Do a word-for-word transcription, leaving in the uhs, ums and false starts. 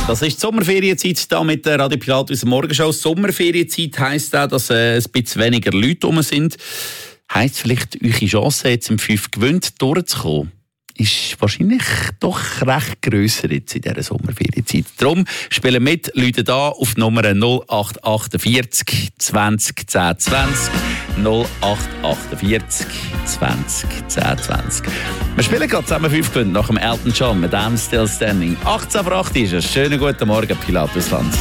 Das ist die Sommerferienzeit hier mit der Radio Pilatus Morgenshow. Sommerferienzeit heisst auch, dass äh, ein bisschen weniger Leute rum sind. Heisst vielleicht, eure Chance jetzt im fünf gewinnt durchzukommen, ist wahrscheinlich doch recht grösser jetzt in dieser Sommerferienzeit. Darum spielen mit Leute da auf die Nummer null acht achtundvierzig zwanzig zehn zwanzig. null acht achtundvierzig zwanzig zehn zwanzig. Wir spielen gerade zusammen fünf Gewinne nach dem Elton John mit «I'm Still Standing». achtzehn vor acht ist es. Schönen guten Morgen, Pilatusland.